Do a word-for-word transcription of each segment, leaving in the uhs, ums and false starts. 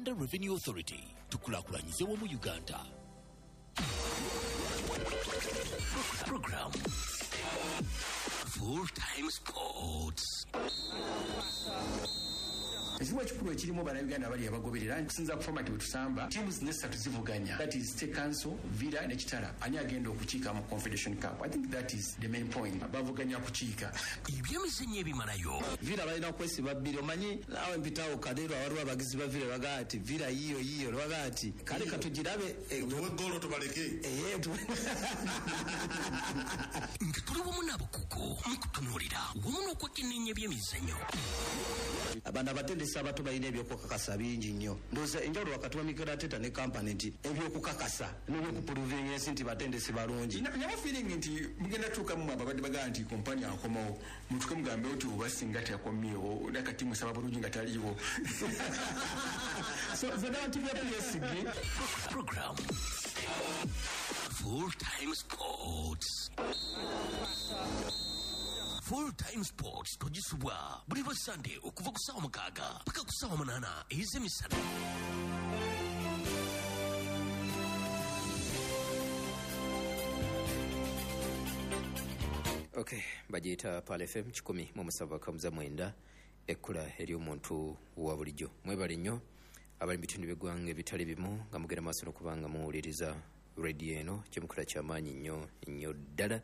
Uganda Revenue Authority tukulakulanyizewo mu Uganda. Program Full Time Sports. Ekimu ekikulu ekirimu bannayuganda bali abagoberera nkisinza ku format wetusamba teams nesatu zivuganya, that is State Council, Villa ne Kitara. Ani agenda okukiika mu Confederation Cup? I think that is the main point. Bavuganya kukiika Ebyemizannyo ebimalayo. Villa balina okwesiba bbiri. Omanyi naawe mpitawo Kadero waliwo abagizi ba Villa bagaa ati Villa yiyo yiyo bagaa ati kale katugirabe tuwe golo tubaleke eh Nga tuli wamu n'abakugu mu kutunuulira wamu n'okwekenneenya ebyemizannyo. Abantu abatendesi abato balina ebyokukakasa bingi nnyo. Ndowooza enjawulo wakati wa Mikel Arteta ne kampani nti ebyokukakasa n'ebyokupuluvinga ensi nti batendesi balungi. Nyama feeling nti mugenda tuukamu ababadde bagaa nti kompani akomawo mutuke mugambe oti oba singa teyakomyewo nakati musaba bulungi nga taliiwo. So zonna T V ya Program Full Time Sports. Full Time Sports tugisubwa buli lwa Sunday okuva ku ssaawa mukaaga paka ku ssaawa munaana ez'emisana. Okay, bajeta Pal F M kikumi mu musanvu akamuza mwenda ekkula eri omuntu wa bulijjo. Mwebale nnyo abali mu bitundu by'eggwanga ebitali bimu nga mugenda maaso n'okubanga muwuliriza radio eno kyemukola ky'amaanyi nnyo nnyo ddala.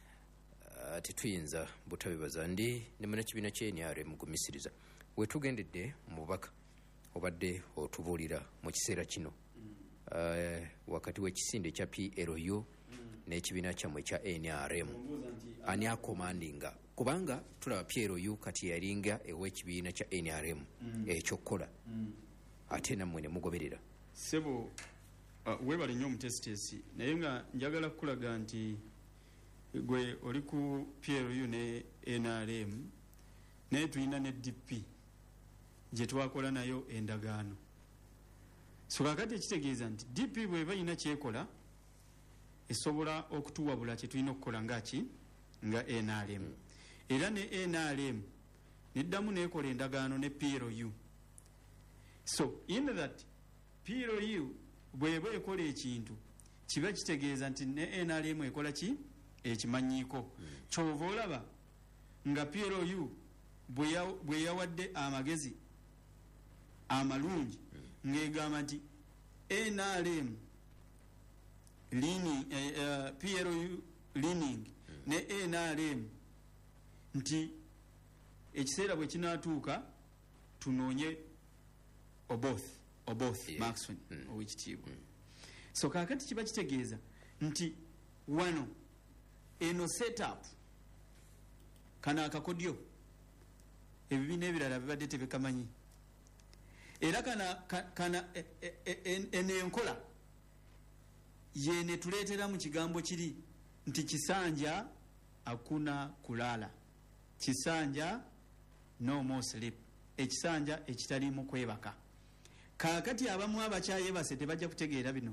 Ati tuyinza butabibaza ndi ne muna kibiina kye N R M gumisiriza wetugendedde mu bubaka obadde otubuulira mu kiseera kino uh, wakati w'ekisinde kya P L U n'ekibiina kyammwe kya N R M ani akomandinga kubanga tulaba P L U kati yalinga ew'ekibiina kya N R M ekyokukola ate nammwe ne mugoberera sebo uh, webale nnyo omutesitesi naye nga njagala kukulaga nti gwe oli ku P L U ne N R M naye tulina ne D P gye twakola nayo endagaano. So kakati ekitegeeza nti D P bw'eba ina kyekola esobola okutuwabula kye tulina okukola ngaki nga N R M. Era ne N R M neddamu neekola endagaano ne P L U. So in that P L U bw'eba ekola ekintu kiba kitegeeza nti ne N R M ekola ki ekimanyiiko. Kyova olaba nga P L U bwe yawadde amagezi amalungi ng'egamba nti N R M leaning, uh, uh, P L U leaning ne N R M nti ekiseera bwe kinaatuuka tunoonye oboth oboth yeah. Maxwell mm. owekitiibwa mm. So kaakati kiba kitegeeza nti wano eno setup kana akakodyo ebibiina ebirala bibadde tebikamanyi era kana kana eno enkola yene tuleetera mu kigambo kiri nti kisanja akuna kulala, kisanja no more sleep, ekisanja ekitali mu kwebaka. Kaakati abamu abakyayebase tebajja kutegeera bino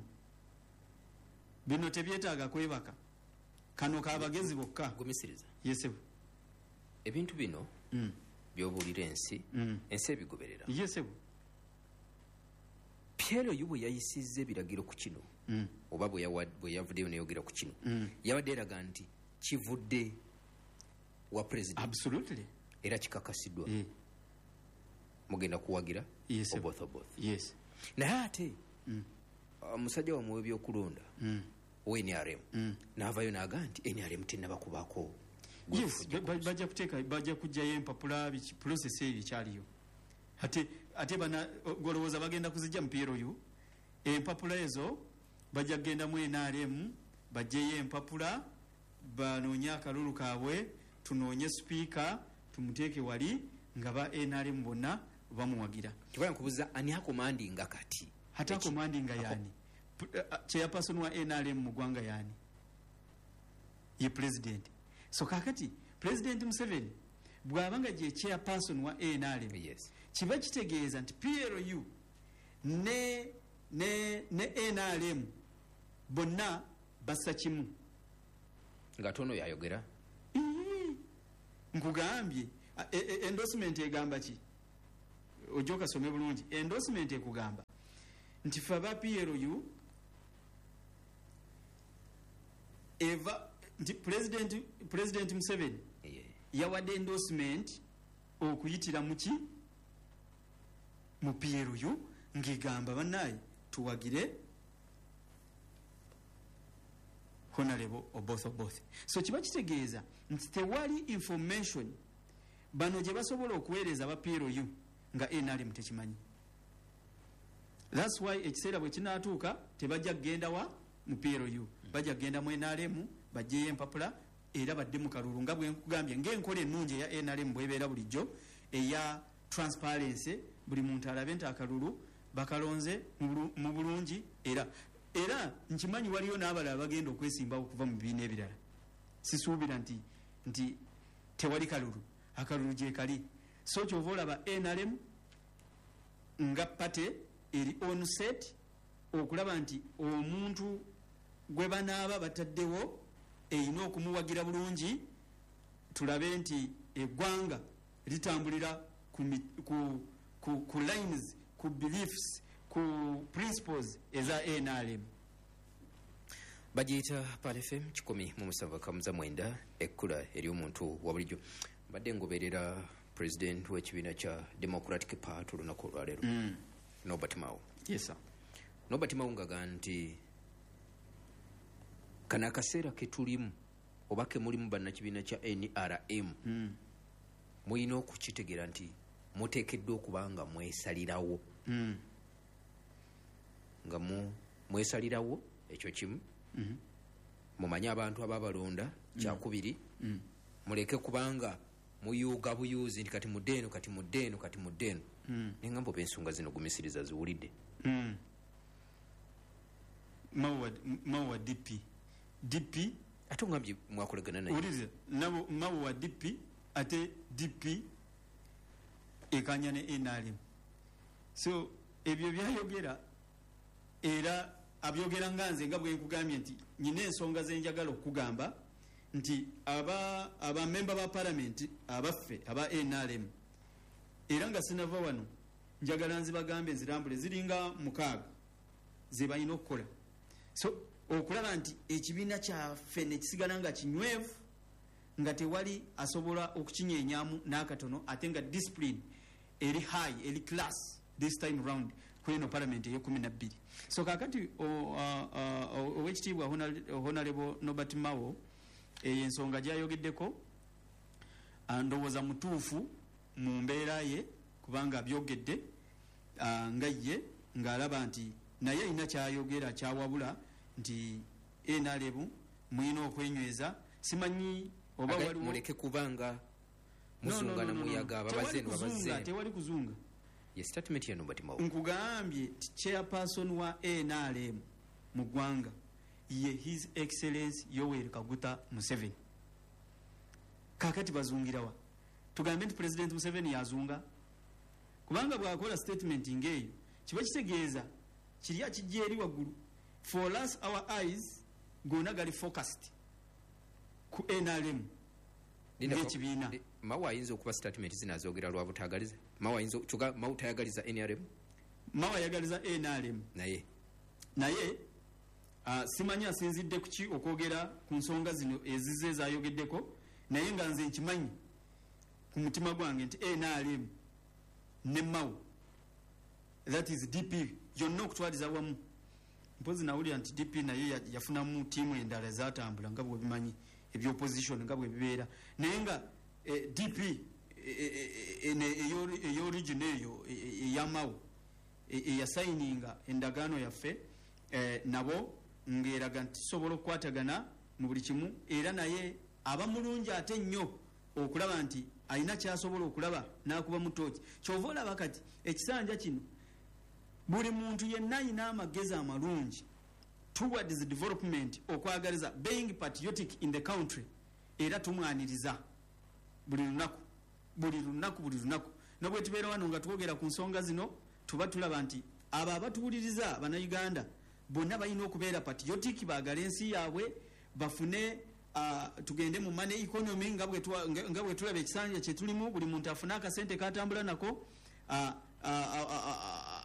bino tebyetaaga kwebaka. Kano kabagezi bokka gumisiriza yesebu ebintu bino mm. byobuulira ensi mm. ensi ebigoberera yesebu P L U bwe yayisizza ebiragiro ku kino mm. oba bwe yavuddeyo neyogera ku kino mm. yabadde eraga nti kivudde wa president. Absolutely. Era kikakasiddwa mm. mugenda kuwagira yes, oboth oboth yes. naye ate mm. omusajja wa mu by'okulonda mm. o N R M mm. n'avaayo n'aga nti N R M tennabakubaako. Yes, bajja kuteeka bajja kujjayo empapula biki process eyo ekyaliyo. Ate ate bana golowooza bagenda kuzijja mu P L U empapula ezo bajja kugenda mu N R M bajjeyo empapula banoonye akalulu kaabwe tunoonye speaker tumuteeke wali nga ba N R M bonna bamuwagira. Kibaya nkubuza ani akomandinga kati hata akomandinga yani chairperson wa N R M mu ggwanga yani ye president. So kakati President Museveni bw'abanga gye chairperson wa N R M yes. kiba kitegeeza nti P L U ne ne ne N R M bonna bassa kimu nga tono yayogera nkugambye endorsement egamba ki ojoka some bulungi endorsement ekugamba nti fe aba P L U eva nti president president Museveni yeah. yawadde endorsement okuyitira muki mu P L U ngigamba bannaye tuwagire honorable Oboth Oboth. So kiba kitegeeza nti tewali information bano gye basobola okuweereza aba P L U nga N R M tekimanyi. That's why ekiseera bwe kinaatuuka tebajja kgenda wa mu P L U, bajja kgenda mu N R M bajjeyo empapula era badde mu kalulu nga bwe nkugambye ng'enkola ennungi eya N R M bw'ebeera bulijjo eya transparency, buli muntu alabe nti akalulu bakalonze mu bulungi era era nkimanyi waliyo n'abalala bagenda okwesimbawo okuva mu bibiina ebirala. Sisuubira nti nti tewali kalulu, akalulu gye kali. So kyova olaba N R M nga pate eri on set okulaba nti omuntu gwe banaaba bataddewo erina okumuwagira bulungi, tulabe nti eggwanga litambulira ku, ku, ku, ku lines, ku beliefs, ku principles eza N R M. Bagiyita P A L F M kikumi mu musanvu kamuza mwenda ekkula eri omuntu wa bulijjo. Mbadde ngoberera president w'ekibiina kya Democratic Party olunaku olwaleero mm. Norbert Mao. Yes, sir. Norbert Mao ngaga nti kana akaseera ke tulimu oba ke mulimu bannakibiina kya N R M mm. muyina okukitegeera nti muteekeddwa okuba nga mwesalirawo mm. nga mu mwesalirawo ekyo kimu mm-hmm. mumanye abantu ababalonda kyakubiri mm. muleke kubanga muyuuga buyuuzi nti kati muddeeno kati muddeeno kati muddeeno mm. nengambo b'ensonga zino gumisiriza ziwulidde mm. Mawa D P D P ate ngambye mwakolegana naye ulize nabo Mawa D P ate D P ekanya ne N R M. So ebyo byayogera era abyogera nganze nga bwe nkugambye nti nyine ensonga zenjagala okugamba nti aba aba member ba parliament abaffe aba N R M era nga sinava wano njagala nzibagambe nzirambule ziringa mukaaga ze balina okukola. So okulaba nti ekibiina kyaffe ne kisigala nga kinywevu nga tewali asobola okukinyenyaamu n'akatono ate nga discipline eri high eri class this time round kweno parliament eyo kumi na bbiri. So kakati owekitiibwa honorable Norbert Mao eyo ensonga gyayogeddeko ndowooza mutuufu mu mbeera ye kubanga byogedde nga ye ng'alaba nti naye alina kyayogera kyawabula nti N R M muyina okwenyweza. Simanyi oba waliwo muleke kubanga musungana muyaga babazeni babazeni tewali kuzunga. Yes, statement ya Norbert Mao nkugambye chairperson wa N R M mu ggwanga ye His Excellency Yoweri Kaguta Museveni. Kakati bazungirawa tugambe nti President Museveni yazunga kubanga bwakola statement ngeyo kiba kitegeeza kiri akijja eri waggulu. For us our eyes gonna gali focused ku N R M n'ekibiina. Mao ayinza okuba statement zinazogera lwa butagaliza Mao ayinza chuga Mao tayagaliza N R M Mao ayagaliza N R M naye naye uh, simanyi asinzidde kuki okwogera ku nsonga zino ezize zayogeddeko naye nga nze nkimanyi ku mutima gwange nti N R M ne Mao that is D P yonna okutwaliza wamu. Mpozi nawulira nti D P naye yafunamu tiimu endala ezatambula nga bwe bimanyi ebyopposition nga bwe bibeera naye nga eh, D P eyo-origin eyo eyamawo eyasayininga endagaano yaffe nabo ng'eraga nti sobola okukwatagana mu buli kimu era naye aba mulungi ate nnyo okulaba nti alina kyasobola okulaba n'akuba mu tooki. Kyova olaba kati ekisanja kino buli muntu yenna alina amagezi amalungi towards the development okwagaliza being patriotic in the country era tumwaniriza buli lunaku buli lunaku buli lunaku nobwe tubeera wano nga twogera ku nsonga zino tuba tulaba nti abo abatuwuliriza bannayuganda bonna balina okubeera patriotic baagala ensi yaabwe bafune uh, tugende mu money economy nga bwe tulaba ekisanja kye tulimu buli muntu afune akasente katambula nako uh, uh, uh, uh,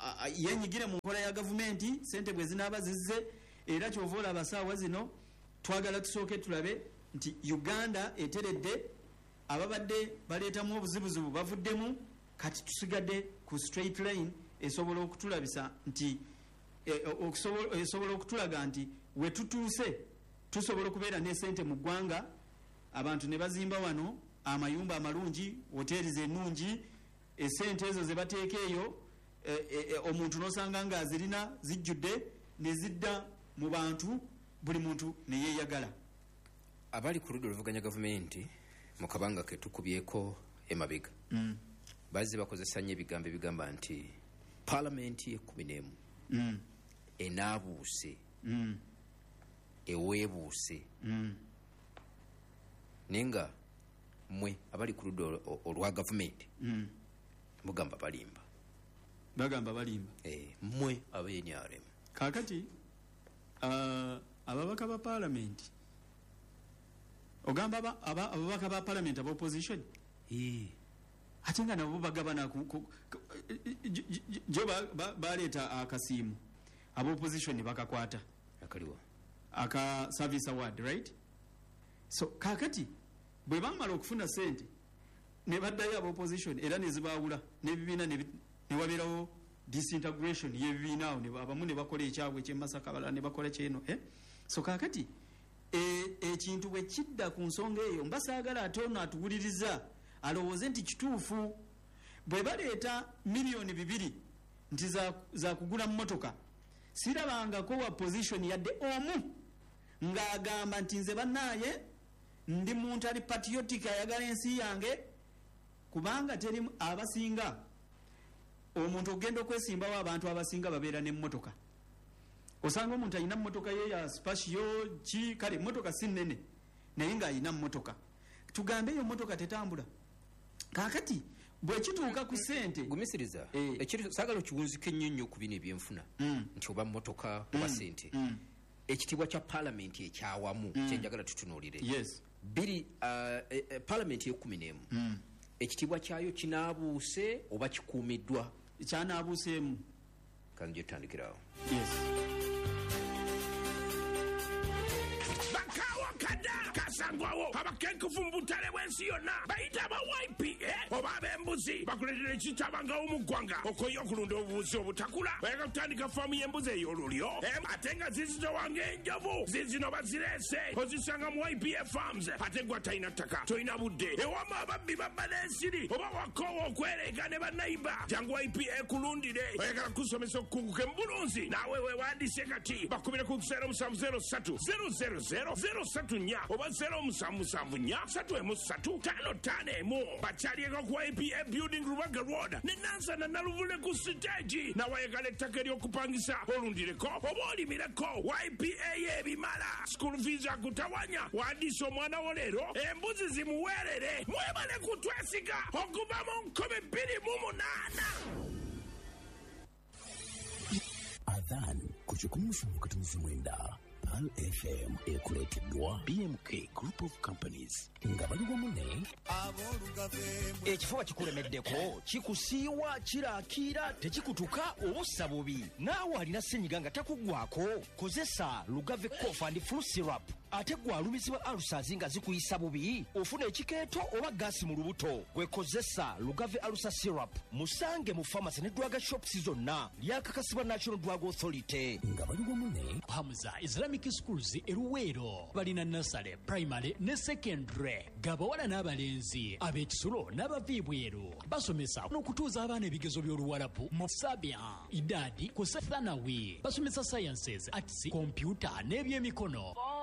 yenyigire mu nkola ya gavumenti sente bwe zinaaba zizze era kyova olaba abasaawa zino twagala tusooke tulabe nti Uganda eteredde ababadde baleetamu obuzibuzibu bavuddemu kati tusigadde ku straight line esobola okutulabisa nti esobola okutulaga nti we tutuuse tusobola okubeera n'esente mu ggwanga abantu ne bazimba wano amayumba amalungi hoteri ennungi esente ezo ze bateeka eyo omuntu n'osanga nga azirina zijjudde ne zidda mu bantu buli muntu ne yeeyagala. Abali ku ludda oluvuganya gavumenti mu kabanga ke tukubyeko emabega mm. bazze bakozesa nnyo ebigambo ebigamba nti paalamenti ekkumi n'emu mm. enaabuuse mm. eweebuuse mm. naye nga mmwe abali ku ludda olwa gavumenti mm. mugamba balimba bagamba balimba eh, mmwe aba-N R M kaakati uh, ababaka ba paalamenti ogamba ababaka ba paalamenti aba opposition eh. ate nga nabo bagabana jo baleeta akasiimu aba opposition bakakwata akaliwa aka service award right so kakati bwe bamala okufuna sente ne baddayo aba opposition era ne zibaawula n'ebibiina ne wabeerawo disintegration y'ebibiina awo abamu ne bakola ekyabwe ekyemasaka abalala ne bakola kyeno eh? So kakati ekintu bwe kidda ku nsonga eyo mbasaagala ate ono atuwuliriza alowooze nti kituufu bwe baleeta miliyoni bibiri nti za, za kugula mmotoka sirabangako wa position yadde omu ng'agamba nti nze bannaaye ndi muntu ali patriotic ayagala ensi yange kubanga teri abasinga omuntu ogenda okwesimbawo abantu abasinga babeera n'emmotoka osanga omuntu alina mmotoka ye ya spatio ki kale mmotoka si nnene naye ng'alina mmotoka tugambe eyo mmotoka tetambula kaakati bwe kituuka ku ssente gumisiriza eh. ekiri saagala okiwunzika ennyo nnyo ku bino ebyenfuna mm. nti oba mmotoka oba mm. ssente mm. ekitiibwa kya paalamenti ekyawamu mm. kyenjagala tutunuulire yes. biri uh, e, e, paalamenti y'ekkumi n'emu mm. ekitiibwa kyayo kinaabuuse oba kikuumiddwa kyanaabuuseemu kanje tutandikirawo yes. kasangwawo abakenkufu mu butale bw'ensi yonna bayita aba Y P A oba ab'embuzi bakuleetera ekitabangawo mu ggwanga okoye okulunda obubuzi obutakula oyagala kutandika faamu y'embuzi ey'olulyo ate nga zizitowanga enjovu zizino bazireese ozisanga mu Y P A farms ate gwa talina ttaka tolina budde ewamu ababbi babba n'ensiri oba wakoowa okwereega ne bannayiba jangu Y P A kulundire oyagala kusomesa okukunguka embulunzi naawe weewandiise kati bakubire ku zero musanvu zero ssatu zero zero zero zero ssatu nnya oba zero musanvu musanvu nnya ssatu emu ssatu ttaano ttaano emu bakyalieko ku Y P A building Rubaga road ne nansana naluvule ku siteegi nawayagala ettaka ery'okupangisa olundireko oba olimireko Y P A y'ebimala school fees akutawanya wandiisa omwana wo leero embuzi zimuweerere mwebale kutwesiga okuva mu nkumi bbiri mu munaana Adhan kuchukua mfumo katumizi mwenda Pal F M ekuleteddwa B M K Group of Companies nga bali wamu ne ekifuba kikulemeddeko kikusiiwa kiraakira tekikutuka obussa bubi naawe alina ssenyiga nga takuggwako kozesa Lugave Cough and Flu Syrup ate gwe alumizibwa alusazi nga zikuyisa bubi ofuna ekikeeto oba gaasi mu lubuto gwekozesa Lugave Alusa Syrup musange mu pharmacy ne drug shops zonna lyakakasibwa National Drug Authority nga bali wamu ne Hamza Islamic Schools eruweero balina nursery primary ne secondary gabawala n'abalenzi ab'ekisulo n'abaviibweru basomesa n'okutuuza abaana ebigezo by'oluwalabu mu sabia idadi ku thanawi basomesa sciences arts computer n'ebyemikono